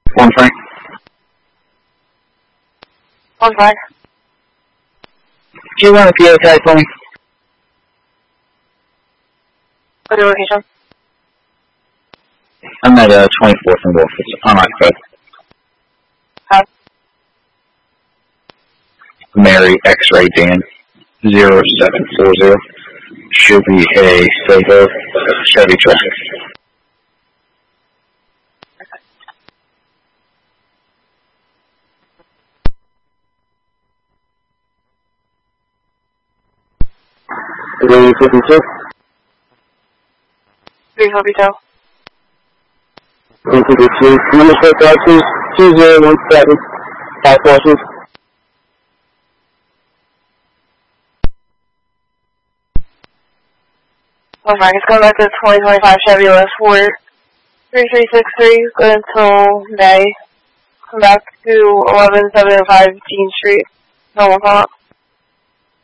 One Frank. One Frank. Do you want a PO tag for me? What's your location? I'm at 24th and Wolf. It's unoccupied. Hi. Mary X-Ray Dan 0740. Should be a Sego Chevy truck. Three 52. 352. Number 4 2017 5 forces. One Frank, it's going back to the 2025 Chevy LS Ford 3363, good until May. Come back to 11705 Dean Street. No more follow-up.